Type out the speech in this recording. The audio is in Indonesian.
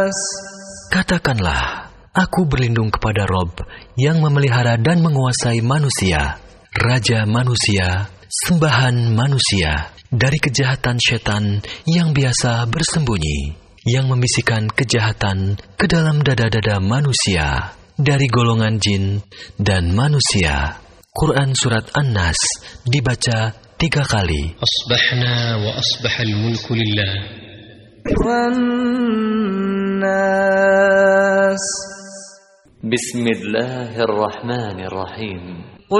Katakanlah, aku berlindung kepada Rob yang memelihara dan menguasai manusia, Raja manusia, sembahan manusia, dari kejahatan setan yang biasa bersembunyi, yang membisikkan kejahatan ke dalam dada-dada manusia, dari golongan jin dan manusia. Quran Surat An-Nas dibaca 3 kali. Asbahna wa asbahal mulku lillah. بسم الله الرحمن الرحيم